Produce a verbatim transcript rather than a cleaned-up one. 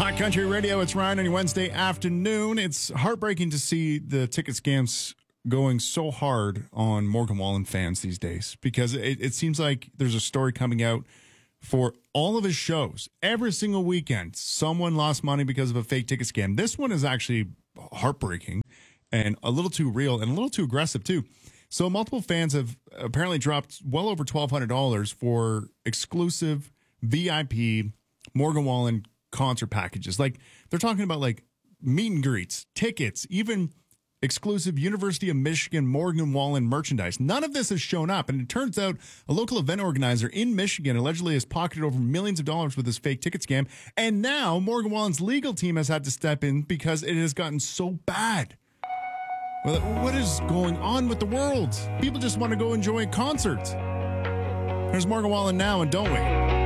Hot Country Radio, it's Ryan on your Wednesday afternoon. It's heartbreaking to see the ticket scams going so hard on Morgan Wallen fans these days because it, it seems like there's a story coming out for all of his shows. Every single weekend, someone lost money because of a fake ticket scam. This one is actually heartbreaking and a little too real and a little too aggressive too. So multiple fans have apparently dropped well over twelve hundred dollars for exclusive V I P Morgan Wallen concert packages. Like they're talking about like meet and greets, tickets, even exclusive University of Michigan Morgan Wallen merchandise. None of this has shown up. And it turns out a local event organizer in Michigan allegedly has pocketed over millions of dollars with this fake ticket scam. And now Morgan Wallen's legal team has had to step in because it has gotten so bad. Well, what is going on with the world? People just want to go enjoy a concert. There's Morgan Wallen now, and don't we?